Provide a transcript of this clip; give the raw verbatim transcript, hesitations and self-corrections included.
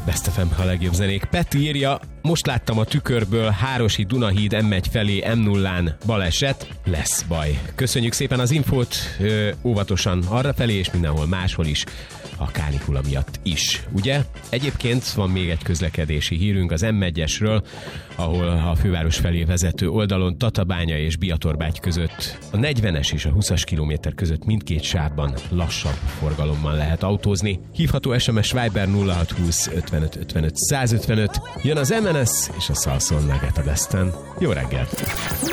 Best ef em, a legjobb zenék. Peti írja, most láttam a tükörből, Hárosi Dunahíd em egy felé em nullán baleset, lesz baj. Köszönjük szépen az infót, ö, óvatosan arrafelé és mindenhol máshol is, a kánikula miatt is, ugye? Egyébként van még egy közlekedési hírünk az em egyesről, ahol a főváros felé vezető oldalon Tatabánya és Biatorbágy között a negyvenes és a húszas kilométer között mindkét sávban lassabb forgalommal lehet autózni. Hívható es em es Viber nulla hat húsz ötvenöt ötvenöt százötvenöt. Jön az em en es és a Salson Nugget a Besten. Jó reggelt!